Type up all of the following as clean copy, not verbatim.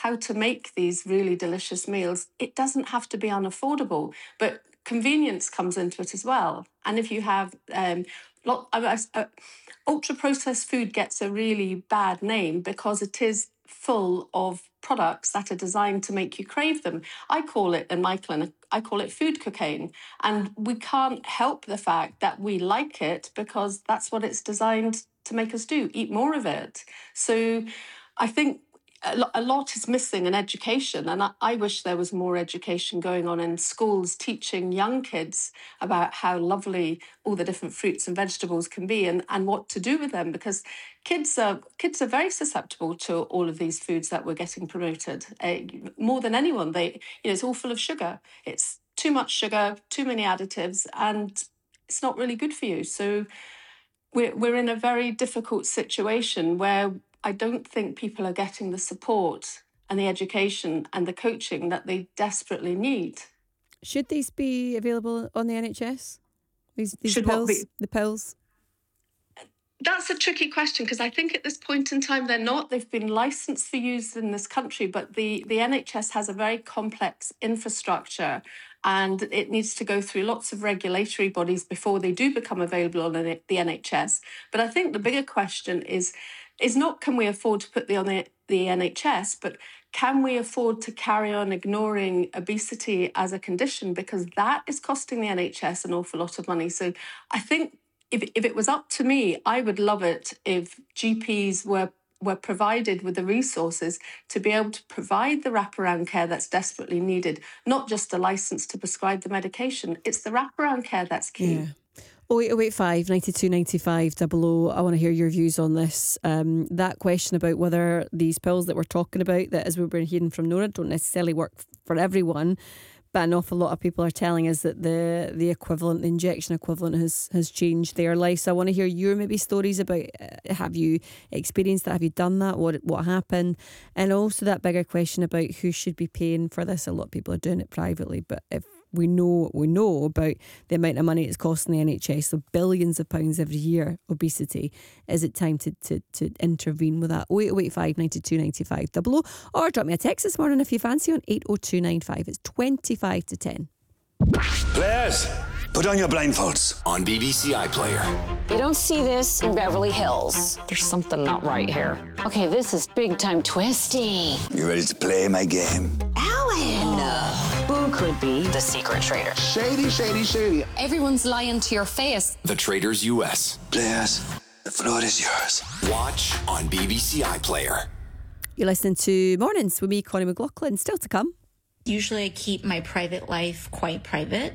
how to make these really delicious meals, it doesn't have to be unaffordable, but convenience comes into it as well. And if you have ultra-processed food gets a really bad name because it is full of products that are designed to make you crave them. I call it, in my clinic, I call it food cocaine. And we can't help the fact that we like it because that's what it's designed to make us do, eat more of it. So I think a lot is missing in education, and I wish there was more education going on in schools teaching young kids about how lovely all the different fruits and vegetables can be and what to do with them, because kids are very susceptible to all of these foods that we're getting promoted. More than anyone, it's all full of sugar. It's too much sugar, too many additives, and it's not really good for you. So we're in a very difficult situation where I don't think people are getting the support and the education and the coaching that they desperately need. Should these be available on the NHS? These pills? The pills? That's a tricky question because I think at this point in time they're not. They've been licensed for use in this country, but the NHS has a very complex infrastructure and it needs to go through lots of regulatory bodies before they do become available on the NHS. But I think the bigger question is not can we afford to put on the NHS, but can we afford to carry on ignoring obesity as a condition, because that is costing the NHS an awful lot of money. So I think if it was up to me, I would love it if GPs were provided with the resources to be able to provide the wraparound care that's desperately needed, not just a license to prescribe the medication. It's the wraparound care that's key. Yeah. 08085 92 95 00. I want to hear your views on this. That question about whether these pills that we're talking about, that as we've been hearing from Nora, don't necessarily work for everyone, but an awful lot of people are telling us that the equivalent, the injection equivalent has changed their life. So I want to hear your maybe stories about have you experienced that? Have you done that? What happened? And also that bigger question about who should be paying for this. A lot of people are doing it privately, but if we know about the amount of money it's costing the NHS, so billions of pounds every year, obesity. Is it time to intervene with that? 08085 92 95 00, or drop me a text this morning if you fancy on 80295. It's 25 to 10. Players, put on your blindfolds. On BBC iPlayer. You don't see this in Beverly Hills. There's something not right here. Okay, this is big time twisty. You ready to play my game? Alan! Who could be the secret traitor? Shady, shady, shady. Everyone's lying to your face. The Traitors US. Players, the floor is yours. Watch on BBC iPlayer. You're listening to Mornings with me, Connie McLaughlin. Still to come. Usually I keep my private life quite private,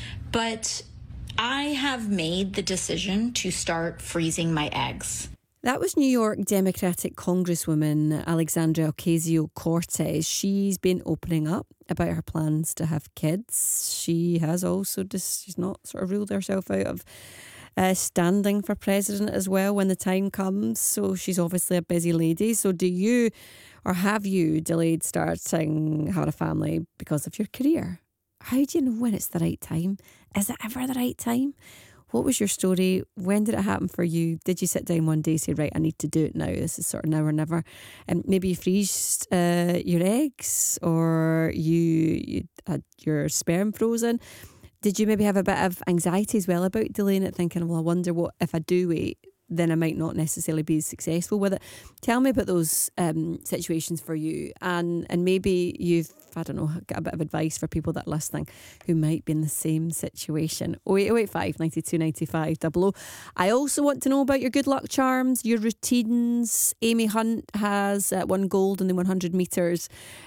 but I have made the decision to start freezing my eggs. That was New York Democratic Congresswoman Alexandria Ocasio-Cortez. She's been opening up about her plans to have kids. She has also she's not sort of ruled herself out of standing for president as well when the time comes. So she's obviously a busy lady. So do you, or have you, delayed starting having a family because of your career? How do you know when it's the right time? Is it ever the right time? What was your story? When did it happen for you? Did you sit down one day and say, right, I need to do it now? This is sort of now or never. And maybe you freezed your eggs, or you had your sperm frozen. Did you maybe have a bit of anxiety as well about delaying it, thinking, well, I wonder what if I do wait, then I might not necessarily be successful with it. Tell me about those situations for you, and maybe you've, I don't know, got a bit of advice for people that are listening who might be in the same situation. 08085 92 95 00. I also want to know about your good luck charms, your routines. Amy Hunt has won gold in the 100 metres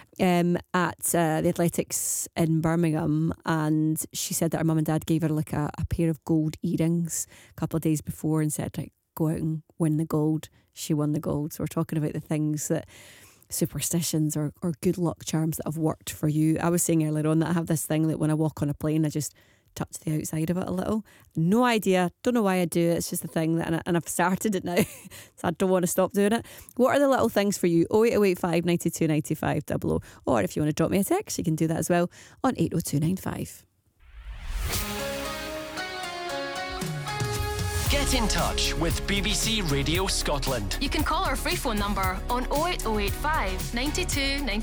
at the Athletics in Birmingham, and she said that her mum and dad gave her like a pair of gold earrings a couple of days before and said, like, go out and win the gold. She won the gold. So we're talking about the things that superstitions or good luck charms that have worked for you. I was saying earlier on that I have this thing that when I walk on a plane I just touch the outside of it a little. No idea, don't know why I do it. It's just a thing that, and I've started it now, so I don't want to stop doing it. What are the little things for you? 08085 92 95 00, or if you want to drop me a text you can do that as well on 80295. Get in touch with BBC Radio Scotland. You can call our free phone number on 08085 92 95